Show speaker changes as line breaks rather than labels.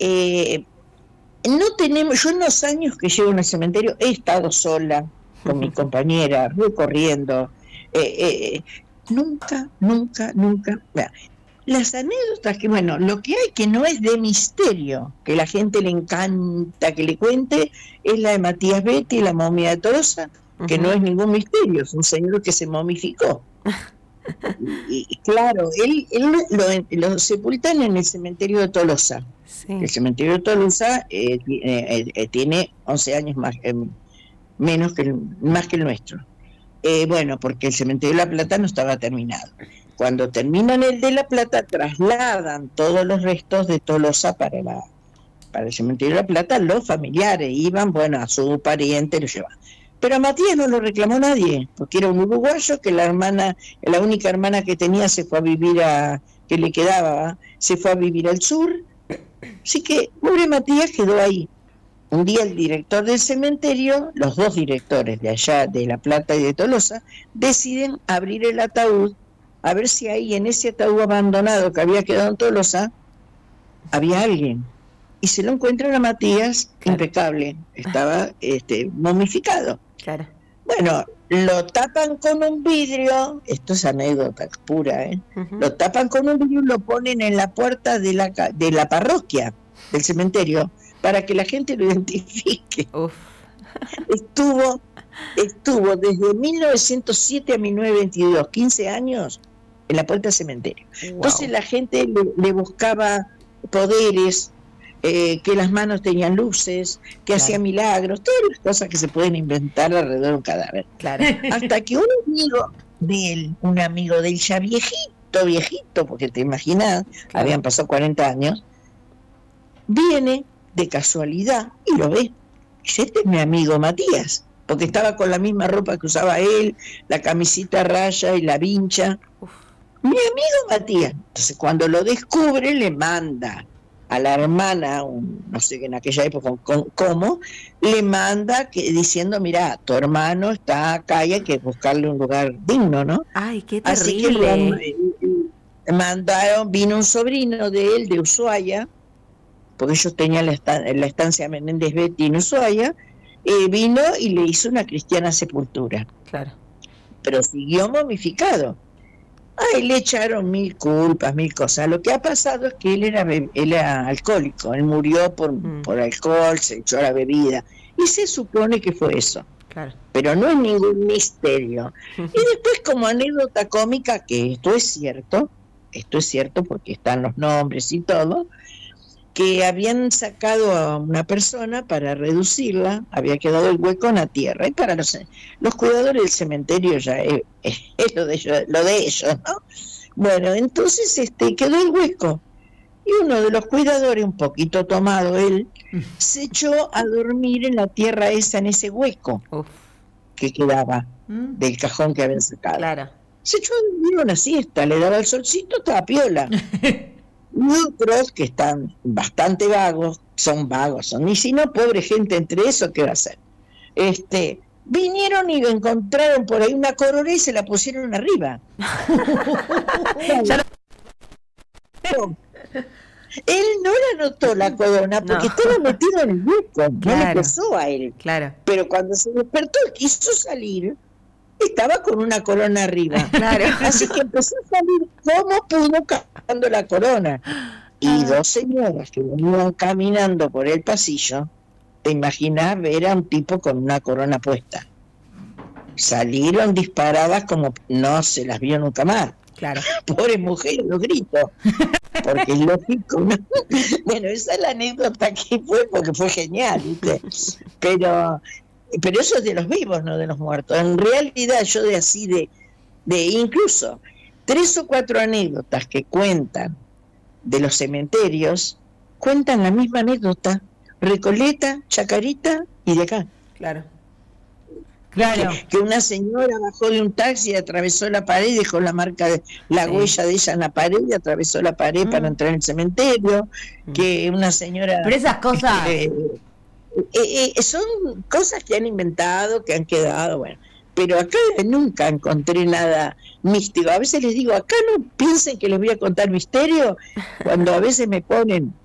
Eh, no tenemos, yo en los años que llevo en el cementerio he estado sola con mi compañera, recorriendo. Nunca. Bueno, las anécdotas que, bueno, lo que hay que no es de misterio, que la gente le encanta que le cuente, es la de Matías Betti, la momia de Tolosa, que no es ningún misterio, es un señor que se momificó. Y claro, él lo sepultan en el cementerio de Tolosa.
Sí.
El cementerio de Tolosa tiene 11 años más, más que el nuestro. Bueno, porque el cementerio de La Plata no estaba terminado. Cuando terminan el de La Plata, trasladan todos los restos de Tolosa para el cementerio de La Plata. Los familiares iban, bueno, a su pariente lo llevaban. Pero a Matías no lo reclamó nadie, porque era un uruguayo que la única hermana que tenía se fue a vivir que le quedaba, se fue a vivir al sur. Así que, pobre Matías quedó ahí. Un día el director del cementerio, los dos directores de allá, de La Plata y de Tolosa, deciden abrir el ataúd, a ver si ahí en ese ataúd abandonado que había quedado en Tolosa, había alguien. Y se lo encuentran a Matías, claro, impecable, estaba momificado.
Claro.
Bueno, lo tapan con un vidrio, esto es anécdota pura, lo tapan con un vidrio y lo ponen en la puerta de la parroquia del cementerio, para que la gente lo identifique. Estuvo desde 1907 a 1922, 15 años en la puerta del cementerio. Wow. Entonces la gente le buscaba poderes, que las manos tenían luces, que hacía milagros, todas las cosas que se pueden inventar alrededor de un cadáver.
Claro.
Hasta que un amigo de él ya viejito, porque te imaginas, claro, habían pasado 40 años, viene de casualidad y lo ve. Dice, este es mi amigo Matías, porque estaba con la misma ropa que usaba él, la camisita a raya y la vincha. Mi amigo Matías. Entonces cuando lo descubre le manda a la hermana, no sé en aquella época cómo, le manda diciendo, mira, tu hermano está acá y hay que buscarle un lugar digno, ¿no?
Ay, qué
terrible. Así que
mandaron,
vino un sobrino de él de Ushuaia, porque ellos tenían la estancia Menéndez Betti en Ushuaia, vino y le hizo una cristiana sepultura.
Claro.
Pero siguió momificado. Ay, le echaron mil culpas, mil cosas. Lo que ha pasado es que él era alcohólico, él murió por alcohol, se echó a la bebida, y se supone que fue eso.
Claro.
Pero no es ningún misterio. Y después, como anécdota cómica, que esto es cierto porque están los nombres y todo, que habían sacado a una persona para reducirla, había quedado el hueco en la tierra, y para los cuidadores del cementerio ya es lo de ellos, ¿no? Bueno, entonces quedó el hueco, y uno de los cuidadores, un poquito tomado él, se echó a dormir en la tierra esa, en ese hueco que quedaba del cajón que habían sacado.
Claro.
Se echó a dormir una siesta, le daba el solcito, estaba piola. Y otros que están bastante vagos, y si no, pobre gente entre eso, ¿qué va a hacer? Vinieron y encontraron por ahí una corona y se la pusieron arriba. Él no la notó la corona porque estaba metido en el hueco, no le pesó a él.
Claro.
Pero cuando se despertó y quiso salir, estaba con una corona arriba.
Claro.
Así que empezó a salir como pudo cargando la corona. Y dos señoras que venían caminando por el pasillo, te imaginas ver a un tipo con una corona puesta. Salieron disparadas como no se las vio nunca más.
Claro.
Pobres mujeres, los gritos. Porque es lógico, ¿no? Bueno, esa es la anécdota que fue, porque fue genial, ¿viste? Pero eso es de los vivos, no de los muertos. En realidad, yo de incluso 3 o 4 anécdotas que cuentan de los cementerios, cuentan la misma anécdota. Recoleta, Chacarita y de acá.
Claro.
Que una señora bajó de un taxi y atravesó la pared y dejó la marca, la huella de ella en la pared y atravesó la pared para entrar en el cementerio. Que una señora...
Pero esas cosas...
son cosas que han inventado, que han quedado, bueno. Pero acá nunca encontré nada místico. A veces les digo, acá no piensen que les voy a contar misterio, cuando a veces me ponen